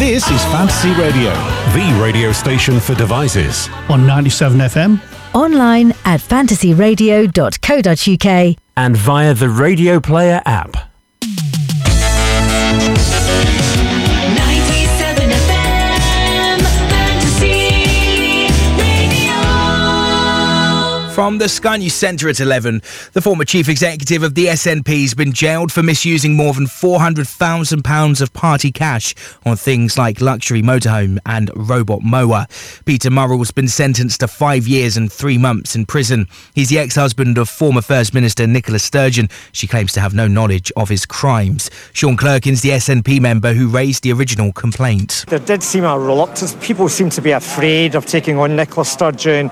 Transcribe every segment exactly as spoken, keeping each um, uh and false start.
This is Fantasy Radio, the radio station for devices. On ninety-seven F M. Online at fantasy radio dot co dot uk. And via the Radio Player app. ninety-seven F M, Fantasy Radio. From the Sky News Centre at eleven, the former chief executive of the S N P has been jailed for misusing more than four hundred thousand pounds of party cash on things like luxury motorhome and robot mower. Peter Murrell's been sentenced to five years and three months in prison. He's the ex-husband of former First Minister Nicola Sturgeon. She claims to have no knowledge of his crimes. Sean Clerkin's the S N P member who raised the original complaint. There did seem a reluctance. People seem to be afraid of taking on Nicola Sturgeon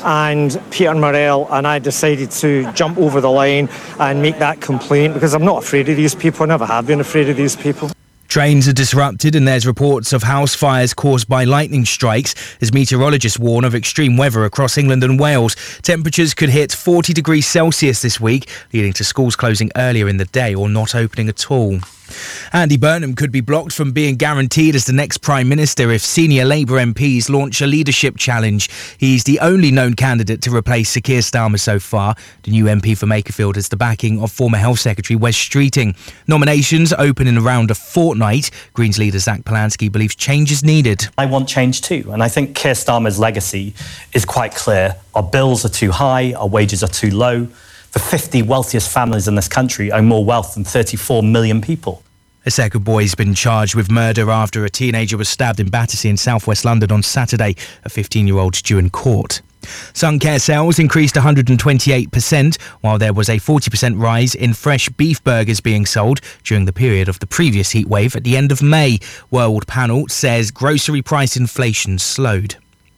and Peter Murrell, and I decided to jump over the line and make that complaint because I'm not afraid of these people. I never have been afraid of these people. Trains are disrupted and there's reports of house fires caused by lightning strikes as meteorologists warn of extreme weather across England and Wales. Temperatures could hit forty degrees Celsius this week, leading to schools closing earlier in the day or not opening at all. Andy Burnham could be blocked from being guaranteed as the next Prime Minister if senior Labour M Ps launch a leadership challenge. He's the only known candidate to replace Sir Keir Starmer so far. The new M P for Makerfield has the backing of former Health Secretary Wes Streeting. Nominations open in around a fortnight. Greens leader Zach Polanski believes change is needed. I want change too, and I think Keir Starmer's legacy is quite clear. Our bills are too high, our wages are too low. The fifty wealthiest families in this country own more wealth than thirty-four million people. A second boy has been charged with murder after a teenager was stabbed in Battersea in southwest London on Saturday. A fifteen-year-old's due in court. Sun Care sales increased one hundred twenty-eight percent, while there was a forty percent rise in fresh beef burgers being sold during the period of the previous heatwave at the end of May. World Panel says grocery price inflation slowed.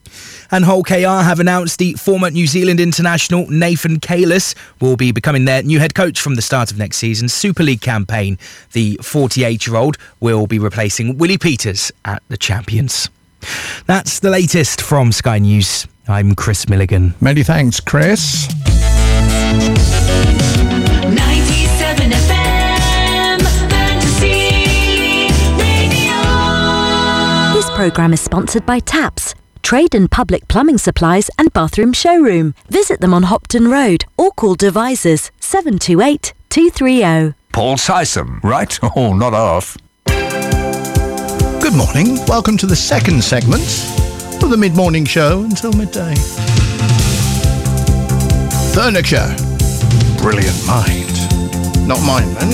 And Hull K R have announced the former New Zealand international Nathan Kalis will be becoming their new head coach from the start of next season's Super League campaign. The forty-eight-year-old will be replacing Willie Peters at the Champions. That's the latest from Sky News. I'm Chris Milligan. Many thanks, Chris. ninety-seven F M, Fantasy Radio. This programme is sponsored by Taps, Trade and Public Plumbing Supplies and Bathroom Showroom. Visit them on Hopton Road or call Devices seven two eight, two three zero. Paul Sysom, right? Oh, not off. Good morning. Welcome to the second segment of the mid-morning show until midday. Furniture. Brilliant mind. Not mine, then.